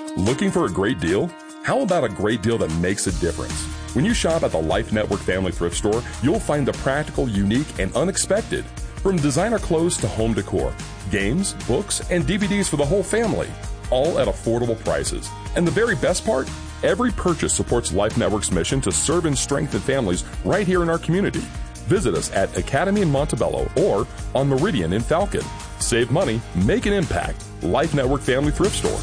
Looking for a great deal? How about a great deal that makes a difference? When you shop at the Life Network Family Thrift Store, you'll find the practical, unique, and unexpected. From designer clothes to home decor, games, books, and DVDs for the whole family, all at affordable prices. And the very best part? Every purchase supports Life Network's mission to serve and strengthen families right here in our community. Visit us at Academy in Montebello or on Meridian in Falcon. Save money, make an impact. Life Network Family Thrift Store.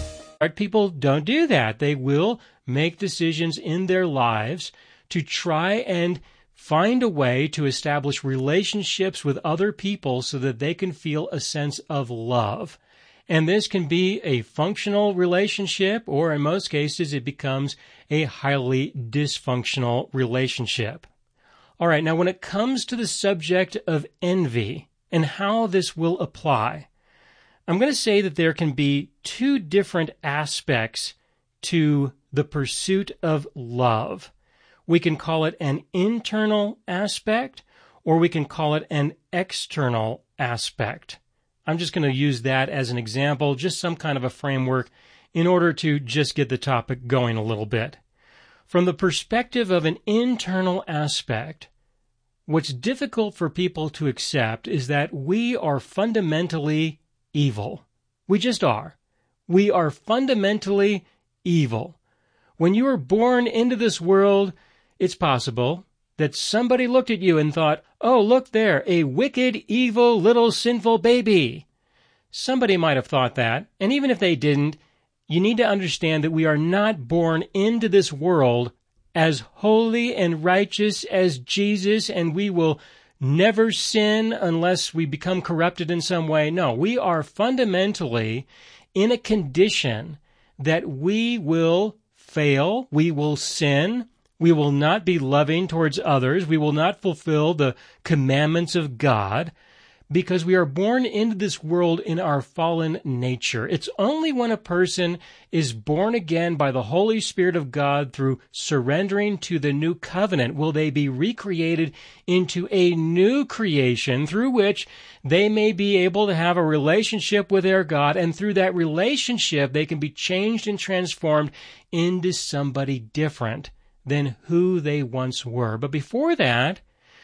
People don't do that. They will make decisions in their lives to try and find a way to establish relationships with other people so that they can feel a sense of love. And this can be a functional relationship, or in most cases, it becomes a highly dysfunctional relationship. All right, now when it comes to the subject of envy and how this will apply, I'm going to say that there can be two different aspects to the pursuit of love. We can call it an internal aspect, or we can call it an external aspect. I'm just going to use that as an example, just some kind of a framework in order to just get the topic going a little bit. From the perspective of an internal aspect, what's difficult for people to accept is that we are fundamentally evil. We just are. We are fundamentally evil. When you were born into this world, it's possible that somebody looked at you and thought, oh, look there, a wicked, evil, little sinful baby. Somebody might have thought that, and even if they didn't, you need to understand that we are not born into this world as holy and righteous as Jesus, and we will never sin unless we become corrupted in some way. No, we are fundamentally in a condition that we will fail, we will sin, we will not be loving towards others, we will not fulfill the commandments of God, because we are born into this world in our fallen nature. It's only when a person is born again by the Holy Spirit of God through surrendering to the new covenant will they be recreated into a new creation through which they may be able to have a relationship with their God, and through that relationship they can be changed and transformed into somebody different than who they once were. But before that,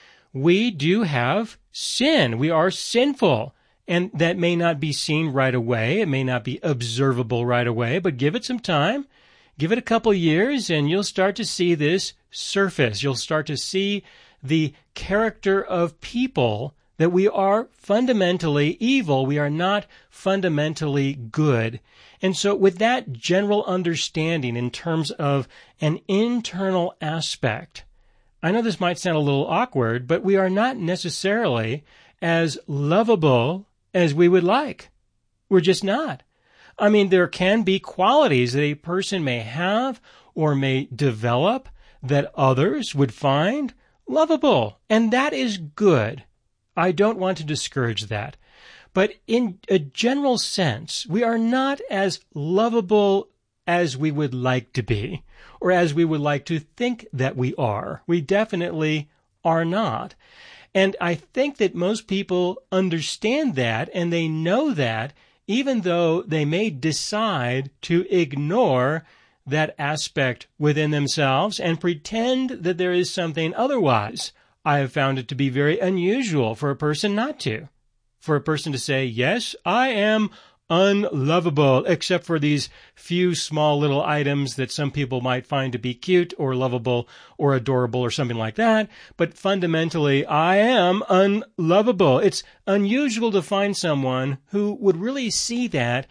we do have sin. We are sinful. And that may not be seen right away. It may not be observable right away, but give it some time. Give it a couple years, and you'll start to see this surface. You'll start to see the character of people, that we are fundamentally evil. We are not fundamentally good. And so with that general understanding in terms of an internal aspect, I know this might sound a little awkward, but we are not necessarily as lovable as we would like. We're just not. I mean, there can be qualities that a person may have or may develop that others would find lovable, and that is good. I don't want to discourage that. But in a general sense, we are not as lovable as we would like to be, or as we would like to think that we are. We definitely are not. And I think that most people understand that, and they know that, even though they may decide to ignore that aspect within themselves and pretend that there is something otherwise. I have found it to be very unusual for a person not to. For a person to say, yes, I am unlovable, except for these few small little items that some people might find to be cute or lovable or adorable or something like that. But fundamentally, I am unlovable. It's unusual to find someone who would really see that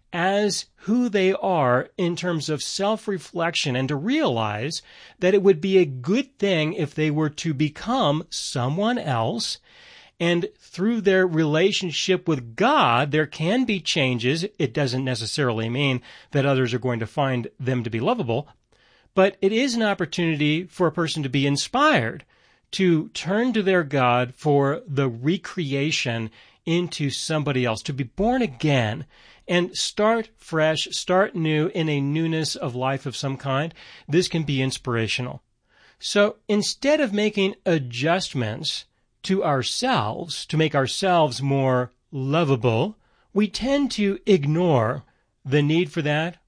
as who they are in terms of self-reflection, and to realize that it would be a good thing if they were to become someone else. And through their relationship with God, there can be changes. It doesn't necessarily mean that others are going to find them to be lovable, but it is an opportunity for a person to be inspired, to turn to their God for the recreation into somebody else, to be born again and start fresh, start new in a newness of life of some kind. This can be inspirational. So instead of making adjustments to ourselves, to make ourselves more lovable, we tend to ignore the need for that